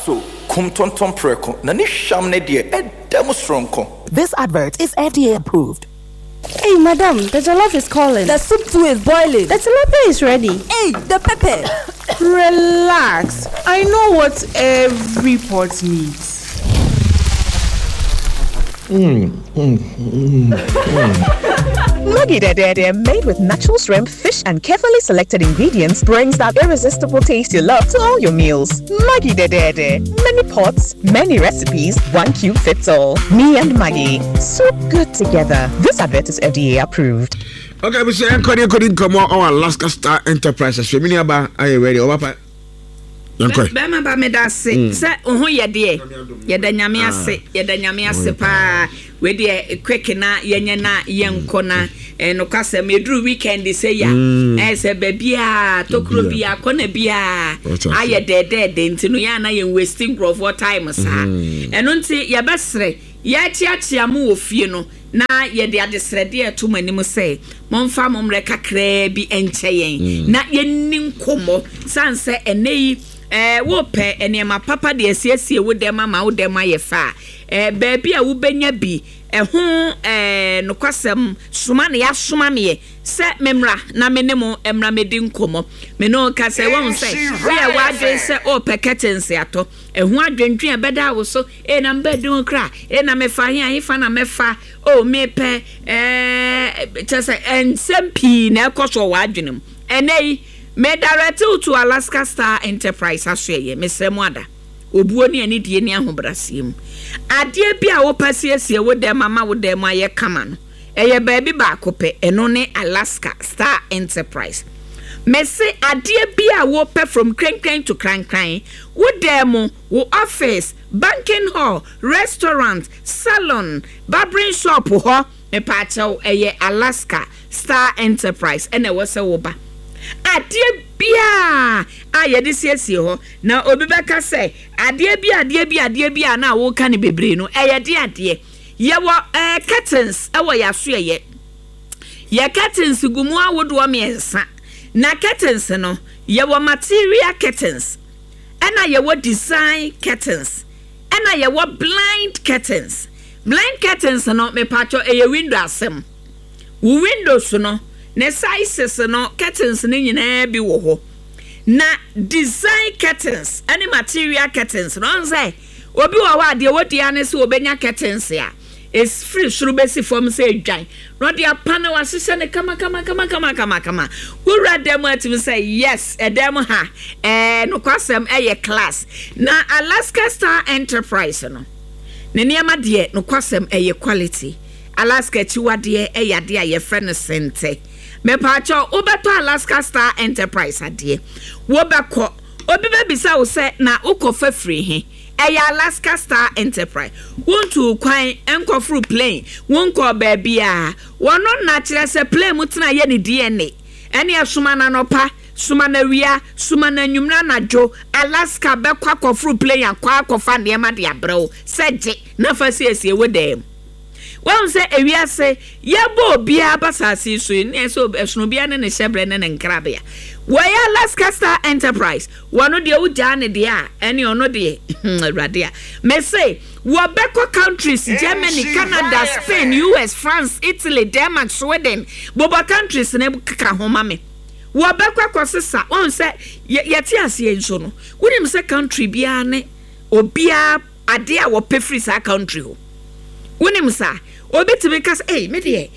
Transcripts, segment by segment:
so kumtonton preko na ni sham ne de edem stronko. This advert is FDA approved. Hey, madam, the jollof is calling. The soup too is boiling. The tilapia is ready. Hey, the pepper. Relax. I know what every pot needs. Maggi Dede, made with natural shrimp, fish, and carefully selected ingredients, brings that irresistible taste you love to all your meals. Maggi Dede, many pots, many recipes, one cube fits all. Me and Maggi, so good together. This advert is FDA approved. Okay, we say couldn't come on our Alaska Star Enterprises. Are you ready? Bema ba me da se oho ye de ye da nyame ase pa we de quick na yenye na yenko na no kwase me duru weekend say ya se bia tokro bia kona bia aye de ntinu ya na yen wasting growth for time sa eno nti ye besre ya tiatia mu ofie no na ye de adesrede eto manim say momfa momre kakra bi encheyen na yenni nkomo sanse eneyi wo pe enema papa de asiesie wo dem ma wo dem ayefa baabi a wo benya bi ho no kwasem suma na ya suma me se memra na menemo emra medi nkomo me no ka se won se we ya wadwen se o pe curtains ato ho adwendwen beda wo so na mbedun kra na me fa he fa na me fa o me pe chese ensempi na ekoso wadwenem enei me direct to Alaska Star Enterprise asye me semuada obuo ne ani die ne ahobrasiem ade bia wo pasiesie wo dem mama wo dem aye kama no eye baabi ba kope eno ne Alaska Star Enterprise me se ade bia wo pe from kran to kran wo dem wo office banking hall restaurant salon barbering shop ho me pa chaw eye Alaska Star Enterprise ene wo se wo ba adie bia aye de siesie ho na obi beka say adie bia na wo ka ne bebre no eye de adie ye wo curtains e wo ya so ye curtains gumu awodo miensa na curtains no ye wo material curtains ena ye wo design curtains ena ye wo blind curtains no me pacho eye window asem wo windows no ne sizes no curtains ne nyina bi wo ho na design curtains any material curtains no say obi wo wa de wodi ane se obenya curtains ya is free shuru besi form say dwan no de apana wa sese ne kama wura dem atim say yes edem ha no kwasem eye class na Alaska Star Enterprise no ne niam de no kwasem eye quality Alaska chiwade eye de aye friend sente me pacho obeto Alaska Star Enterprise ade wo beko obi be bisa wo se na ukofa free he Alaska Star Enterprise won to kwan enko fru plane won ko baabi a wono na kire se plane mutena ye ne DNA ene asuma na nopa suma na wia suma na nwumna na jo Alaska be kwa fru plane akwa akofa ne ma de abrew seje na fasiesie wo dem won say ewia say yebo bia basasi so ne so esno bia ne shebre ne nkrabia waya Alaska Star Enterprise wono de uja ne de a ene ono de radia me say wo beko countries Germany Canada Spain US France Italy Denmark Sweden bobo countries ne kaka homa me wo beko kwosesa won say yeti ase enso no wonim say country bia ne obia ade a wo pefri sa country ho wonim sa obetime kas me de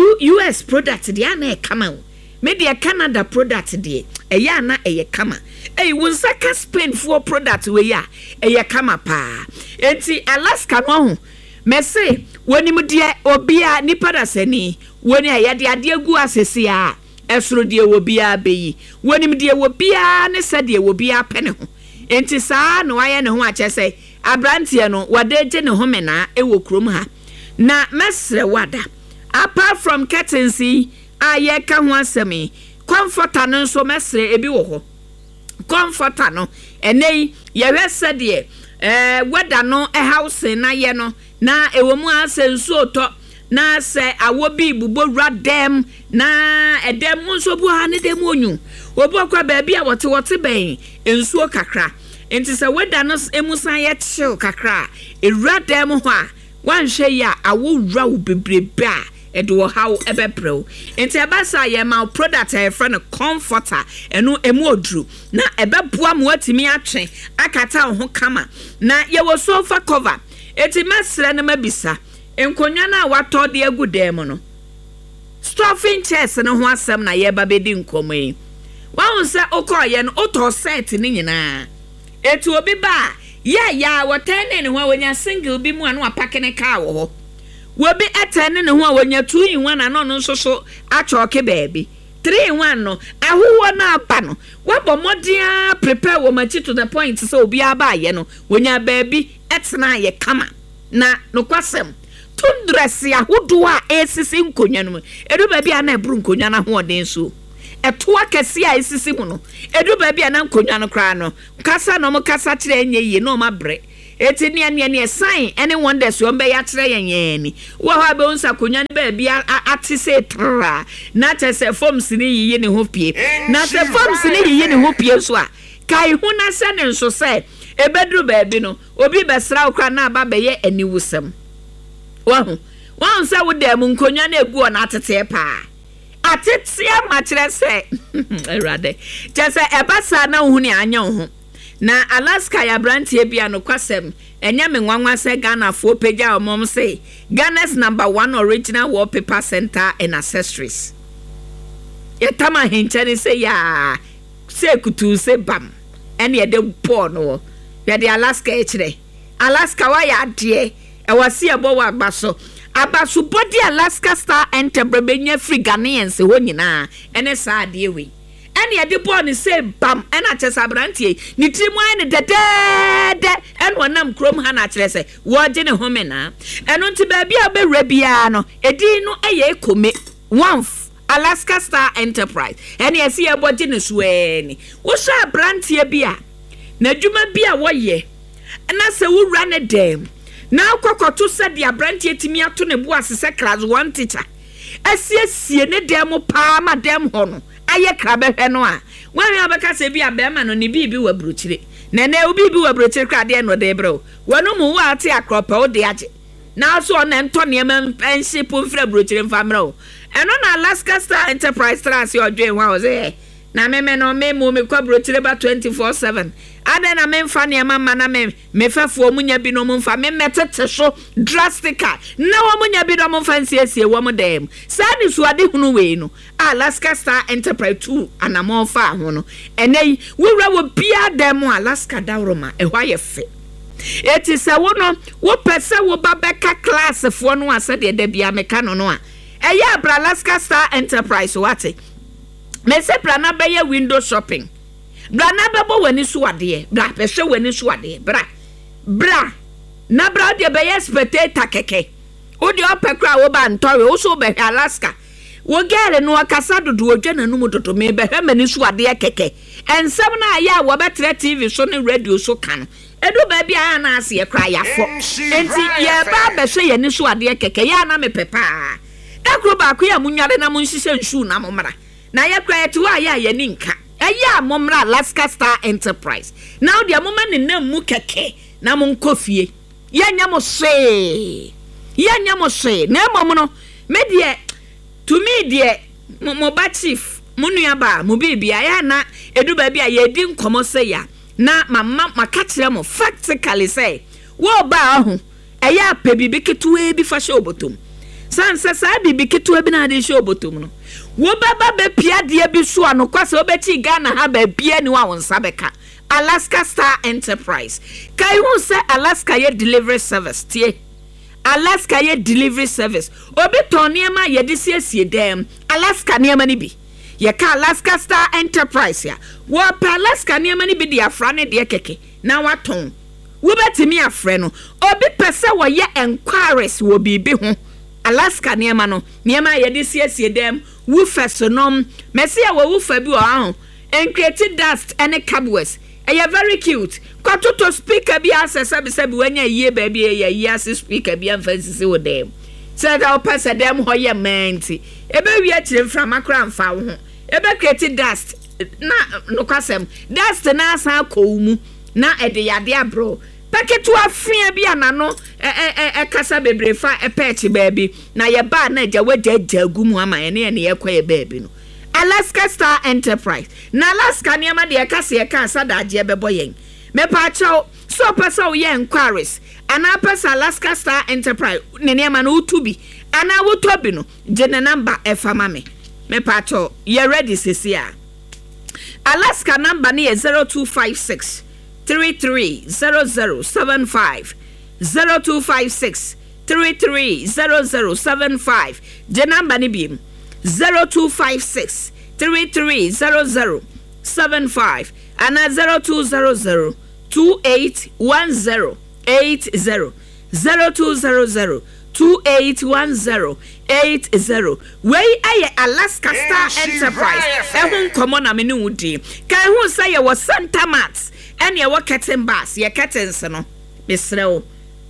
US product de ana kama me de Canada product de eya na eye kama won saka Spain for product we ya eye kama pa enti Alaska no ho me say wonim de obia nipa da sani woni aya de ade agu asese a esoro de obia beyi wonim de obia ne se de obia pene ho enti saa no aye ne ho a che say abrantie no wadaje ne ho mena ewo krom ha na mesre wada apart from curtains aye ka ho asemi comforter no so mesre ebi wo ho comforter no enei ye hwese de wada no house na ye no na ewo mu asensu oto na se awobi bubo radem na edem nso bu ha ne dem onyu obo kwa baabi a wote ben ensuo kakra enti sɛ weda no emusan yɛ chill kakra ewura dem ho a wanhwɛ ya awo wura wo bebrebe a edo how ebebrɛw enti ebasa ye ma product e friend comforter enu emu odru na ebeboa mo atimi atwe akata ho kama na ye wo sofa cover enti masre na mabisa enkonwa na watɔ de agu dem no stuffing chairs no ho asɛm na ye ba bedi nkomo yi wan se okoye no oto set ni nyina eti obi ba ya wotene ne ho wonya single bi mu anu apake ne car wo ho wobi etene ne ho a wonya 2 in 1 ano no so achoke baby 3 in 1 no ahuwo na aba no wabo modia prepare wo machi to the point so obi aba ye no wonya baby etena ye kama na no kwasem tundress ya hudo a esisi nkonwa no edu baby ana ebru nkonwa na ho oden so eto akese a esisi mu no edu baby ana nkonwa no kra no kasa no mo kasa kire enye ye no ma bre eti ne sign anyone that's your be ya kire yenye wo ha be unsa konwa ne baby ati se tra na tese forms ni yiye ne ho pie na se forms ni yiye ne ho pie so a kai hu na se ne nso se ebedru baby no obi besra okra na aba be ye aniwusem wan se wo dem nkonwa na egu ona atete pa atetia machire se erade jese ebasa na hu ni anya hu na Alaska ya brantie bia no kwasem enya me nwanwa se Ghana fo pagya omom se Ghana's #1 original wallpaper center and accessories yetama hinchani se ya se kutu se bam ene de po no ya de Alaska echire Alaska wa ya de e wase ebo wa agbaso abasu body Alaska Star Enterprise free Ghanaians ho nyina ene sa de we ene ye de bo ni say bam ena chesa brantie ni trimu ene de en wonam krom ha na kire se wo je ne home na eno nti ba bia be rabia no edi no eye ekome onf Alaska Star Enterprise ene ye se ye bo je ne sueni wo sha brantie bia na dwuma bia wo ye na se wo wura ne dem na kokoto se dia brantie timi ato ne bo asese class 1 teacher asiesie ne dem pa ma dem ho no aye krabehwe no a wan abeka se bia be ma no ne bibi wa bruchire na na bibi wa bruchire kra de no de bro wanu mu wa ate akropa o de age na so na nto ne ma penship mfra bruchire mfamra o eno na Alaska Star Enterprise trans yo dwen wa o ze na me no me kwa bruchire ba 24/7 ada na me mfa ne mama na me fafo munya bi no mfa me metete so drastica na wo munya bi no mfa nsiesie wo mo dem sa ni so ade hunu we no Alaska Star Enterprise 2 anamo fa ho no enei wura wo bia dem Alaska dawroma e hwa ye fe eti se wo no wo pese wo babeka class fo no ase de bia meka no no a eya bra Alaska Star Enterprise wate me se bra na be ye window shopping bra na bebo wani suade bra pehwe wani suade bra na bra de be yes potato keke o de opekra wo ba ntore wo so be Alaska wo gere no akasa dodo odwa nanum dodo me be hwe mani suade keke ensem na ya wo betre TV so ne radio so kan edu ba bia na ase kra yafo enti ye ba behwe ye ni suade keke ya na me pepa ekro ba ko ya munware na munhihye nsu na momra na ye kra eti wa ya ye ni nka eya momra Alaska Star Enterprise now dia moma ne nam mu keke na mon kofie yanya mo se na mom no me de to me de mo ba chief mo nua ba mo bibia ya na edu ba bia ye di nkomo se ya na mama maka kire mo practically say wo ba ho eya pe bibi ketuwe bi fa show botom sansa sa bibi ketuwe bi na de show botom no wo baba be pia de bi so ano kwase obeti Ghana ha ba bia ni wa wonsa beka Alaska Star Enterprise kai hu se Alaska ye delivery service tie Alaska ye delivery service obi toniema ye de siesie dem Alaska niema ni bi ye ka Alaska Star Enterprise ya wo pa Alaska niema ni bi de afra ne de keke na waton wo betimi afre no obi pese wo ye enquiries wo bibi ho Alaska niema no niema ye de siesie dem wu fesonom mesi ya wo fa bi o ahun and create dust and cobwebs very cute kwatoto speaker bi asesa bi se bi wanya yie ba bi ye yie speaker bi amfansi wo dem say that pesa dem ho ye menti ebe wi akire mfra makra mfa wo ho ebe create dust na no kwasem dust na asa akowumu na ede yade abro paketu afia bi anano kasa bebrefa epechi baby na ye ba na agya wagya gumu ama ene ne ye kwaye baby no Alaska Star Enterprise na Alaska ne ama de kasa ye kan sadagye bebo yen me pa chaw so pesa wo ye inquiries ana pesa Alaska Star Enterprise ne ne ama no utubi ana wotobi no je ne number efama me pa chaw ye ready sesia Alaska number ne 0256 330075 0256 330075 je number ni bim 0256 330075 and 0200 281080 0200 281080 wey aye Alaska Star Enterprise ehun komo na me ni wudi kan hu say ye was Santa Mat ene ye wo curtain bars ye curtains no mesrew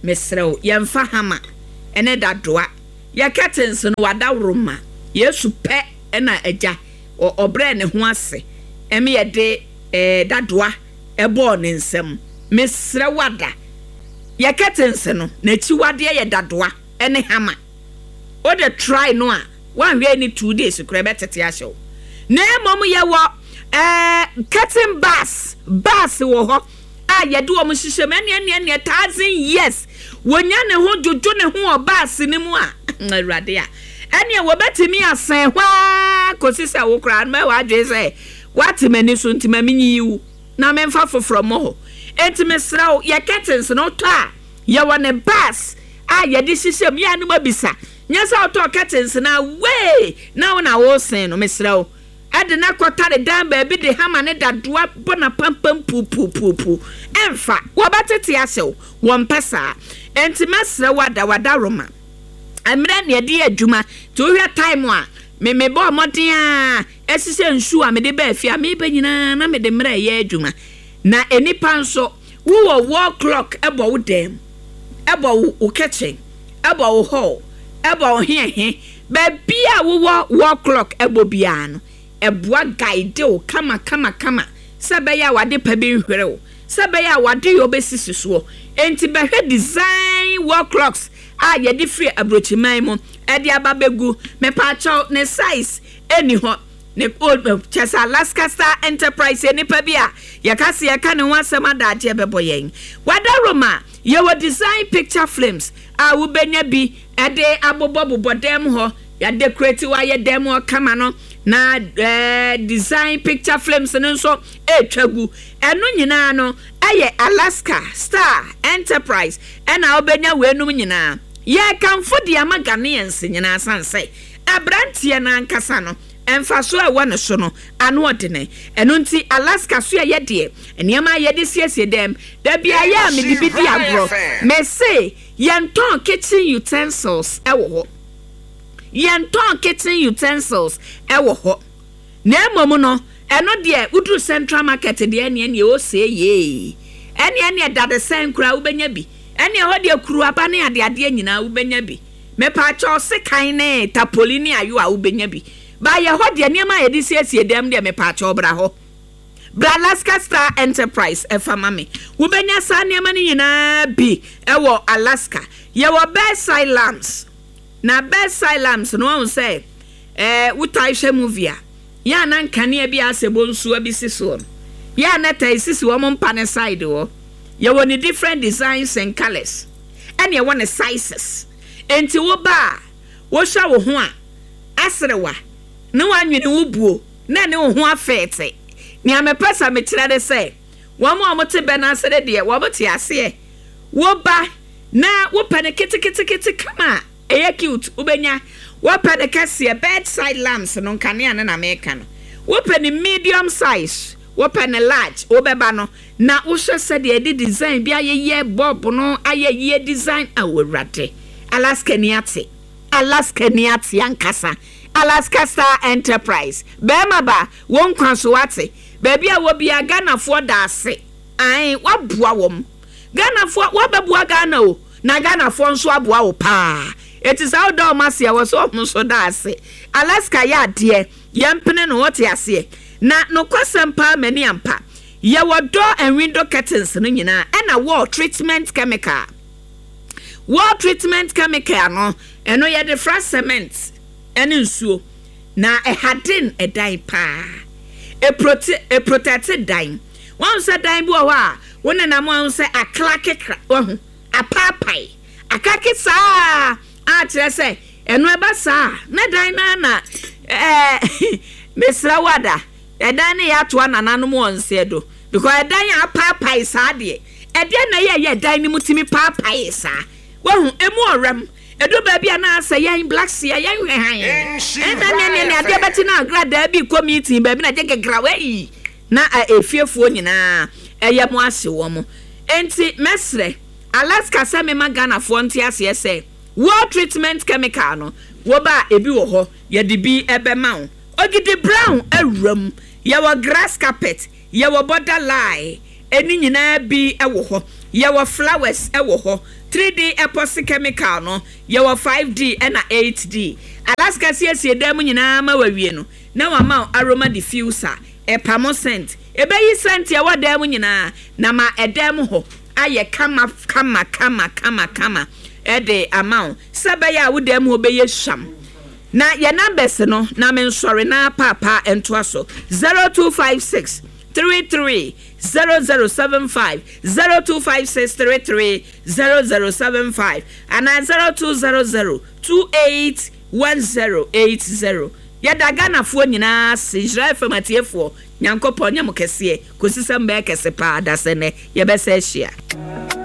ye mfa hama ene dadoa ye curtains no wada roma yesu pe ena agya obre ne ho ase eme ye de dadoa ebo ne nsem mesrew wada ye curtains no na chi wade ye dadoa ene hama o de try no a one we ni 2 days kura betete ahyew na mom ye wo curtain bars wo ho a ye de wo hihye me ne 1000 years wonya ne ho jojo ne ho bars ni mu a awurade a ene wo betimi asan hwa kosisa wo kura ma wa dwe se watimani so ntima minyiwu na memfa foforo mo ho entimesrawo ye curtains no to a ye wo ne bars a ye de hihye ya no mabisa nyesa auto curtains na we na wona wo sen no mesrawo ade na kotare dan ba bi de hama ne dadoa bona pampam pu emfa wo batete asew wo mpesa entimesra wada roma amra ne de adwuma to hwe time a me bo moden a esise nsu a me de ba afia me ba nyina na me de mra ye adwuma na enipa nso wo wall clock ebo wo dem ebo wo kitchen ebo wo hall ebo he ba bia wo wall clock ebo bia no eboa guide o kama sebe ya wade pa bi nhwere o sebe ya wade yo besisi so enti behwe design wall clocks a ye de free abrochiman mo e de ababegu me pa chaw ne size eni ho ne chesa Alaska Star Enterprise eni pa bia ya kase ya ka ne ho asema daje bebo yen wada roma ye wo design picture films a wo benya bi e de abobo dem ho ya decorate wa ye dem ho kama no na design picture films nso etwagu eno nyina no eye Alaska Star Enterprise ena obenya wenum nyina ye kanfo dia Ghanaians nyina sanse abrantie na nkasa no emfa so a wone so no ano odene eno nti Alaska so ye de eniema ye de siesie dem da bia ya me dibidi agro me say yenton kitchen utensils ewo ho yenton kitchen utensils ewo ho na emom no eno de udru Central Market de ene o se ye ene da de sen kura ubenya bi ene ho de kuru aba ne ade nyina ubenya bi me pa cho se kan ne tapolini ayo a ubenya bi ba ye ho de niam a ye de siesie dem de me pa cho bra ho bra Alaska Star Enterprise efama me ubenya sa niam ne nyina bi ewo Alaska ye wo bedside lamps na bedside lamps no one say utai hwe movie ya na nkane bi asebo nsu abisi so ya na taisisi wo mpa ne side wo ye wo ni different designs and colors and ye want sizes enti wo ba wo hwa wo ho a asrewa ne wanwene wo buo na ne wo ho afete ni amepesa me kire de say wo mo te be na asere de wo bote ase wo ba na wo pane kiti kama eye cute ubenya wopa de kase bedside lamps no nkane ane na meka no wopa ni medium size wopa ni large obeba no na wo hwese de edi design bia ye bob no aye design awurade Alaska niate ankasa Alaska Star Enterprise bema ba won kwanso wate baby a wo bia Ghana fo da ase ai waboa wom Ghana fo wababua Ghana o na Ghana fo nso aboa wo pa it is how do masia was so da ase Alaska ya de yempene no wote ase na no kwasem pa mani ampa Your door and window curtains no nyina and a wall treatment chemical. Wall treatment chemical no and no the fresh cement and nsuo na e hadin e dan pa. A protected dime. One said dime bo wa one na mo say a clack a papai. A kaki sa a say and no basa na dine na Miss Rawada. Edani ya to ananu mo onsedo because edan ya papa isa de ede na ye dan ni mutimi papa isa wo hu emu oram edo ba bia na asa yan black sea yan hwehan edan ne ade beti na grada bi committee ba bi na jegegra we na efiefuo nyina eye mo ase wo mo enti mesre Alaska se me magana fo nti ase ese water treatment chemical no wo ba ebi wo ho ye de bi ebe ma wo ogidi brown awram yawa grass carpet yawa border lie eni nyina bi ewo ho yawa flowers ewo ho 3D epoxy chemical no yawa 5D and 8D Alaska sie dem nyina ma wawie no na wa ma aroma diffuser epamo scent ebeyi scent yawa dem nyina na ma edem ho aye kama ede amount sabaya wo dem ho beye sham. Na your numbers no na men sorry na papa entwaso 0256 33 0075 0256 33 0075 and 0200 281080 yada Ghana fo nyina se Israel famatiefo nyankopon nyam kese kosisem be kese pa dasene ye be se hia.